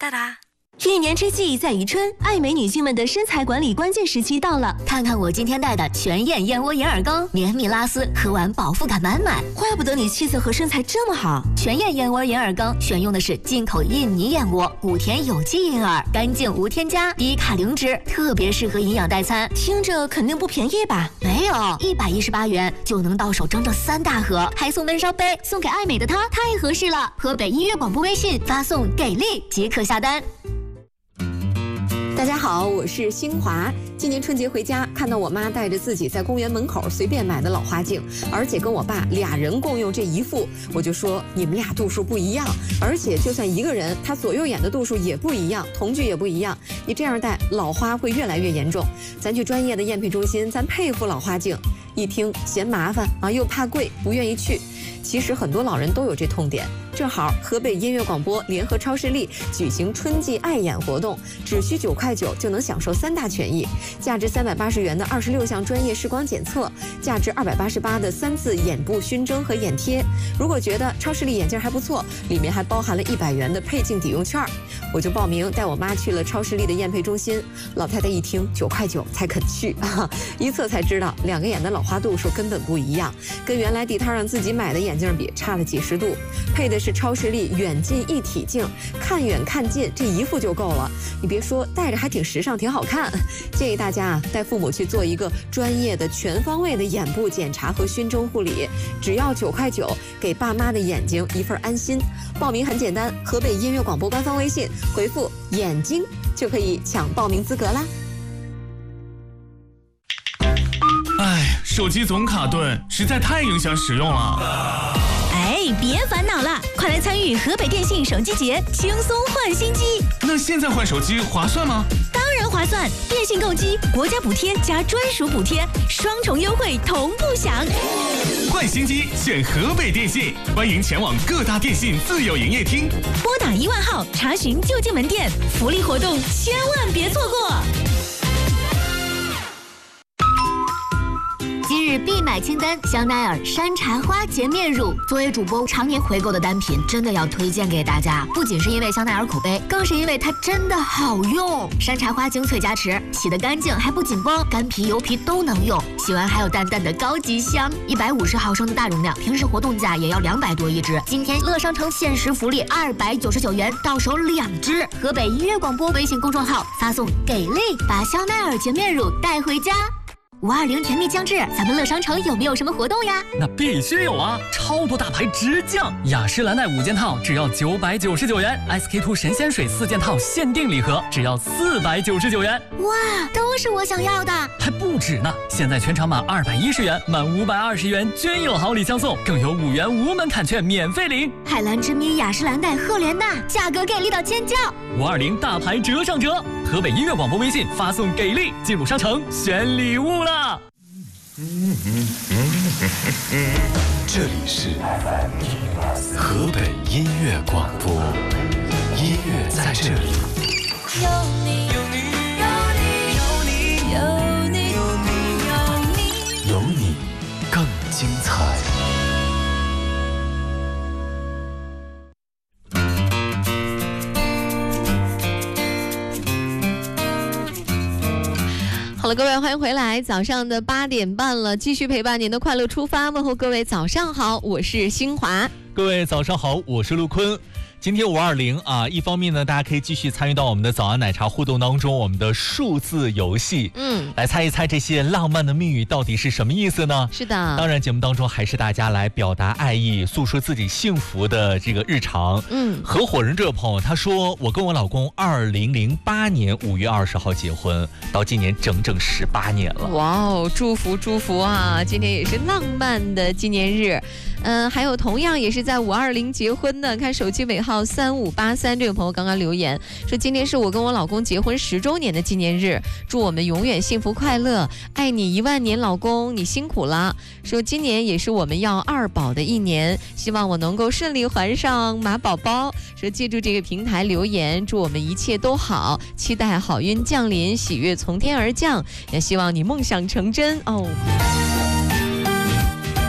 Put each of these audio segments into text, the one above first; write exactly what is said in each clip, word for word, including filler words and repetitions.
的。 一年之计在于春，爱美女性们的身材管理关键时期到了。 看看我今天带的全燕燕窝银耳羹，绵密拉丝，喝完饱腹感满满。 怪不得你气色和身材这么好。 全燕燕窝银耳羹选用的是进口印尼燕窝，谷田有机银耳，干净无添加，低卡零脂，特别适合营养代餐。 听着肯定不便宜吧？ 没有，一百一十八元就能到手整整三大盒，还送温烧杯，送给爱美的她太合适了。河北音乐广播微信发送给力即可下单。 大家好，我是新华。今年春节回家，看到我妈带着自己在公园门口随便买的老花镜，而且跟我爸俩人共用这一副，我就说你们俩度数不一样，而且就算一个人，他左右眼的度数也不一样，瞳距也不一样，你这样戴老花会越来越严重。咱去专业的验配中心，咱配副老花镜。一听嫌麻烦啊，又怕贵，不愿意去。其实很多老人都有这痛点。正好河北音乐广播联合超视力举行春季爱眼活动，只需九块九就能享受三大权益：价值三百八十元的二十六项专业视光检测，价值二百八十八的三次眼部熏蒸和眼贴。如果觉得超视力眼镜还不错，里面还包含了一百元的配镜抵用券。我就报名带我妈去了超视力的验配中心。老太太一听九块九才肯去啊，一测才知道两个眼的老花度数根本不一样，跟原来地摊上自己买的眼镜比差了几十度。配的是超视力远近一体镜，看远看近这一副就够了。你别说，戴着还挺时尚，挺好看。建议大家啊，带父母去做一个专业的全方位的眼部检查和熏蒸护理，只要九块九，给爸妈的眼睛一份安心。报名很简单，河北音乐广播官方微信回复眼睛就可以抢报名资格啦。 哎，手机总卡顿，实在太影响使用了。 哎，别烦恼了，快来参与河北电信手机节，轻松换新机。 那现在换手机划算吗？ 当然划算，电信购机国家补贴加专属补贴，双重优惠同步享。 换新机选河北电信，欢迎前往各大电信自有营业厅， 拨打一万号查询就近门店，福利活动千万别错过。 今日必买清单：香奈儿山茶花洁面乳。作为主播常年回购的单品，真的要推荐给大家。不仅是因为香奈儿口碑，更是因为它真的好用。山茶花精粹加持，洗得干净还不紧绷，干皮油皮都能用。洗完还有淡淡的高级香。一百五十毫升的大容量，平时活动价也要两百多一支。今天乐商城限时福利，二百九十九元到手两支。河北音乐广播微信公众号发送给力，把香奈儿洁面乳带回家。五二零甜蜜将至，咱们乐商城有没有什么活动呀？ 那必须有啊！超多大牌直降，雅诗兰黛五件套只要九百九十九元 ，S K two 神仙水四件套限定礼盒只要四百九十九元。 哇，都是我想要的！ 还不止呢！现在全场满二百一十元，满五百二十元均有好礼相送，更有五元无门槛券免费领。 海蓝之谜、雅诗兰黛、赫莲娜，价格给力到尖叫！ 五二零大牌折上折，河北音乐广播微信发送给力，进入商城选礼物了。 这里是河北音乐广播，音乐在这里。 有你，有你，有你，有你，有你，有你， 有你更精彩。 好了，各位欢迎回来，早上的八点半了，继续陪伴您的快乐出发，问候各位早上好，我是新华。 各位早上好，我是陆坤。今天五二零啊，一方面呢，大家可以继续参与到我们的早安奶茶互动当中，我们的数字游戏， 嗯， 来猜一猜这些浪漫的密语到底是什么意思呢？ 是的， 当然节目当中还是大家来表达爱意，诉说自己幸福的这个日常。 嗯， 合伙人这位朋友他说，我跟我老公二零零八年五月二十号结婚，到今年整整十八年了。 哇哦，祝福祝福啊！今天也是浪漫的纪念日。嗯、呃，还有同样也是在五二零结婚的，看手机尾号三五八三这位朋友刚刚留言说，今天是我跟我老公结婚十周年的纪念日，祝我们永远幸福快乐，爱你一万年，老公你辛苦了。说今年也是我们要二宝的一年，希望我能够顺利怀上马宝宝。说借助这个平台留言，祝我们一切都好，期待好运降临，喜悦从天而降，也希望你梦想成真哦。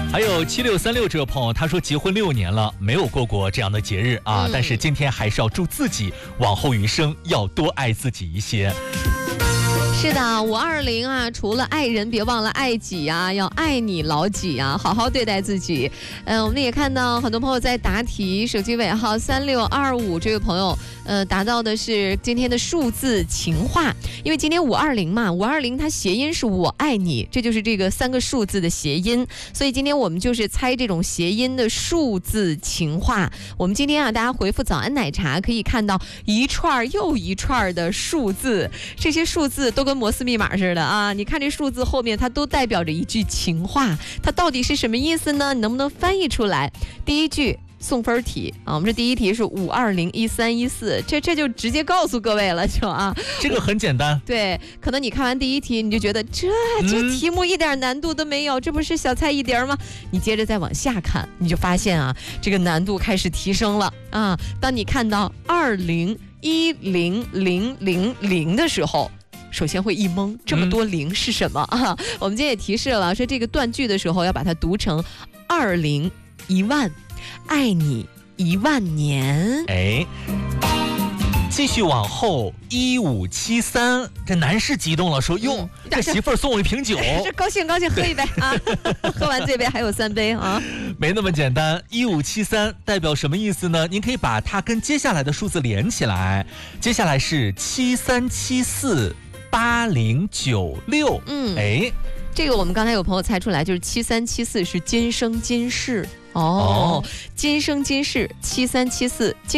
还有七六三六这位朋友，他说结婚六年了，没有过过这样的节日啊， 嗯、 但是今天还是要祝自己往后余生要多爱自己一些。 是的，五二零啊，除了爱人，别忘了爱己啊，要爱你老己啊，好好对待自己。嗯、呃，我们也看到很多朋友在答题，手机尾号三六二五这位朋友，呃，答到的是今天的数字情话，因为今天五二零嘛，五二零它谐音是我爱你，这就是这个三个数字的谐音，所以今天我们就是猜这种谐音的数字情话。我们今天啊，大家回复早安奶茶可以看到一串又一串的数字，这些数字都跟摩斯密码似的啊！你看这数字后面，它都代表着一句情话，它到底是什么意思呢？你能不能翻译出来？第一句送分题啊，我们这第一题是五二零一三一四，这这就直接告诉各位了，就啊， 这个很简单。 对，可能你看完第一题，你就觉得这这题目一点难度都没有，嗯、这不是小菜一碟吗？你接着再往下看，你就发现啊，这个难度开始提升了啊！当你看到二零一零零零零的时候。首先会一懵，这么多零是什么、嗯、啊？我们今天也提示了，说这个断句的时候要把它读成二零一万，爱你一万年。 哎，继续往后，一五七三，这男士激动了，说哟、嗯，这媳妇儿送我一瓶酒， 这高兴高兴，喝一杯啊！喝完这杯还有三杯啊， 没那么简单。一五七三代表什么意思呢？您可以把它跟接下来的数字连起来，接下来是七三七四。八零九六，嗯，哎， 这个我们刚才有朋友猜出来，就是七三七四是今生今世哦，哦今生今世七三七四。